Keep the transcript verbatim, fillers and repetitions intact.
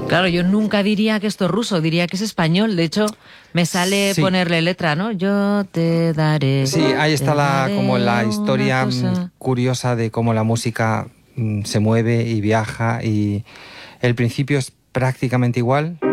Claro, yo nunca diría que esto es ruso, diría que es español. De hecho, me sale sí. ponerle letra, ¿no? Yo te daré. Sí, ahí está la como la historia cosa. curiosa de cómo la música se mueve y viaja, y el principio es prácticamente igual.